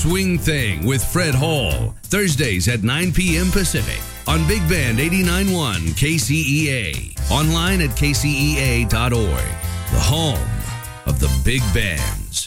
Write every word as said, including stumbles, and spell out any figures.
Swing Thing with Fred Hall. Thursdays at nine p.m. Pacific on Big Band eighty-nine point one K C E A. Online at K C E A dot org. The home of the big bands.